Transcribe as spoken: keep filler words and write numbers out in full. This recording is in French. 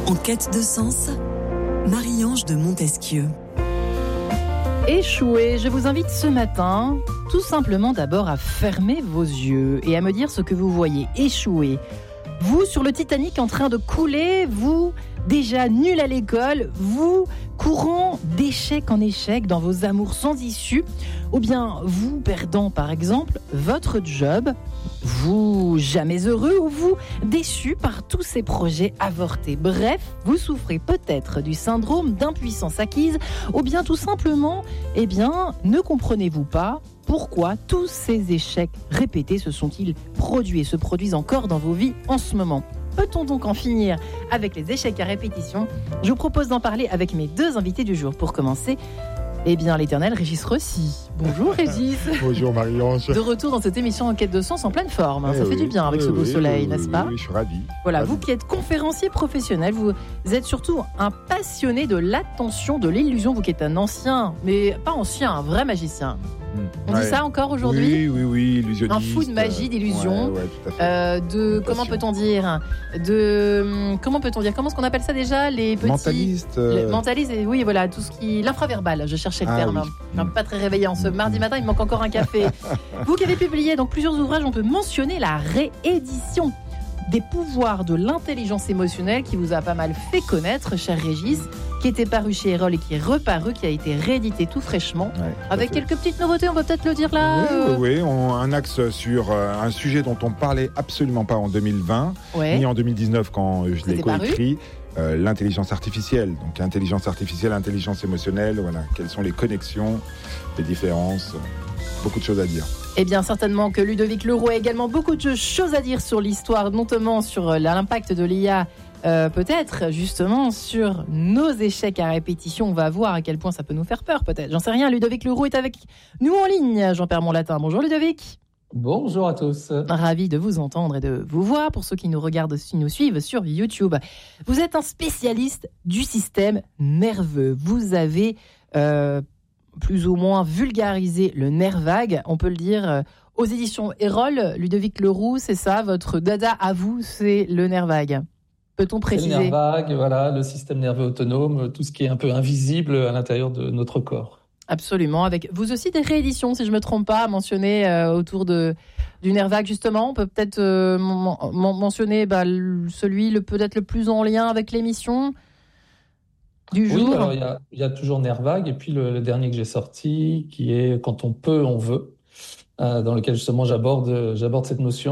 En quête de sens, Marie-Ange de Montesquieu. Échouer, je vous invite ce matin, tout simplement d'abord à fermer vos yeux et à me dire ce que vous voyez. Échouer. Vous, sur le Titanic en train de couler, vous, déjà nul à l'école, vous, courant d'échec en échec dans vos amours sans issue, ou bien vous, perdant par exemple votre job, vous, jamais heureux, ou vous, déçu par tous ces projets avortés. Bref, vous souffrez peut-être du syndrome d'impuissance acquise, ou bien tout simplement, eh bien, ne comprenez-vous pas pourquoi tous ces échecs répétés se sont-ils produits et se produisent encore dans vos vies en ce moment? Peut-on donc en finir avec les échecs à répétition? Je vous propose d'en parler avec mes deux invités du jour. Pour commencer, eh bien, l'éternel Régis Rossi. Bonjour Régis. Bonjour Marie-Ange. De retour dans cette émission En quête de sens en pleine forme. Eh Ça oui, fait du bien avec oui, ce beau oui, soleil, oui, n'est-ce oui, pas? Oui, je suis ravi. Voilà, ravi. vous qui êtes conférencier professionnel, vous êtes surtout un passionné de l'attention, de l'illusion, vous qui êtes un ancien, mais pas ancien, un vrai magicien. On Ouais. dit ça encore aujourd'hui? Oui, oui, oui, illusionniste. Un fou de magie, d'illusion, Ouais, ouais, tout à fait. euh, de Une comment passion. peut-on dire, de comment peut-on dire, comment est-ce qu'on appelle ça déjà, les petits Mentaliste. euh, le mentaliste, et oui, voilà, tout ce qui l'infraverbal. Je cherchais le Ah terme. oui. Non, pas très réveillant ce Mm. mardi matin. Il me manque encore un café. Vous qui avez publié donc plusieurs ouvrages, on peut mentionner la réédition des pouvoirs de l'intelligence émotionnelle qui vous a pas mal fait connaître, cher Régis, qui était paru chez Erol et qui est reparu, qui a été réédité tout fraîchement, ouais, tout à avec fait. quelques petites nouveautés. On va peut-être le dire là. Oui, euh, oui, oui, on- un axe sur euh, un sujet dont on parlait absolument pas en deux mille vingt, ouais. ni en deux mille dix-neuf quand je l'ai C'était paru. coécrit. Euh, l'intelligence artificielle, donc intelligence artificielle, intelligence émotionnelle, voilà, quelles sont les connexions, les différences, euh, beaucoup de choses à dire. Eh bien, certainement que Ludovic Leroux a également beaucoup de choses à dire sur l'histoire, notamment sur l'impact de l'I A, euh, peut-être justement sur nos échecs à répétition. On va voir à quel point ça peut nous faire peur, peut-être. J'en sais rien. Ludovic Leroux est avec nous en ligne. J'en perds mon latin. Bonjour Ludovic. Bonjour à tous. Ravi de vous entendre et de vous voir. Pour ceux qui nous regardent, qui nous suivent sur YouTube, vous êtes un spécialiste du système nerveux. Vous avez euh, plus ou moins vulgarisé le nerf vague, on peut le dire, euh, aux éditions Erol. Ludovic Leroux, c'est ça, votre dada à vous, c'est le nerf vague. Peut-on C'est le préciser? nerf vague, voilà, le système nerveux autonome, tout ce qui est un peu invisible à l'intérieur de notre corps. Absolument, avec vous aussi des rééditions, si je ne me trompe pas, mentionnées euh, autour de, du nerf vague, justement. On peut peut-être euh, m- m- mentionner bah, le- celui le, peut-être le plus en lien avec l'émission du Oui, jour. alors il y a, il y a toujours nerf vague, et puis le, le dernier que j'ai sorti, qui est Quand on peut, on veut, euh, dans lequel justement j'aborde, j'aborde cette notion